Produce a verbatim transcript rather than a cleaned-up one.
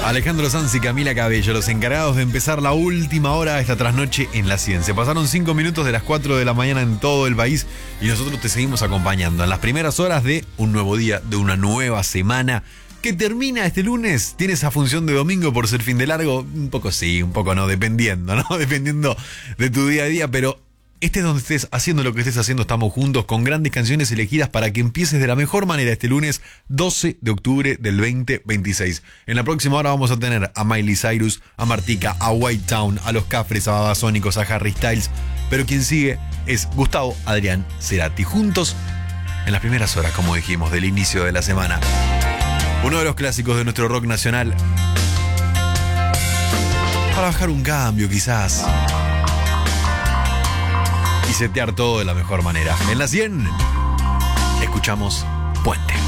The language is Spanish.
Alejandro Sanz y Camila Cabello, los encargados de empezar la última hora de esta trasnoche en la ciencia. Pasaron cinco minutos de las cuatro de la mañana en todo el país y nosotros te seguimos acompañando en las primeras horas de un nuevo día, de una nueva semana que termina este lunes. ¿Tiene esa función de domingo por ser fin de largo? Un poco sí, un poco no, dependiendo, ¿no? Dependiendo de tu día a día, pero estés donde estés, haciendo lo que estés haciendo, estamos juntos con grandes canciones elegidas para que empieces de la mejor manera este lunes doce de octubre del veinte veintiséis. En la próxima hora vamos a tener a Miley Cyrus, a Martika, a White Town, a Los Cafres, a Babasónicos, a Harry Styles, pero quien sigue es Gustavo Adrián Cerati. Juntos en las primeras horas, como dijimos, del inicio de la semana. Uno de los clásicos de nuestro rock nacional. Para bajar un cambio, quizás. Y setear todo de la mejor manera. En la cien, escuchamos Puente.